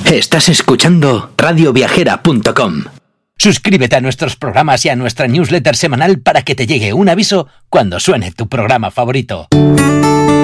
Estás escuchando radioviajera.com. Suscríbete a nuestros programas y a nuestra newsletter semanal para que te llegue un aviso cuando suene tu programa favorito.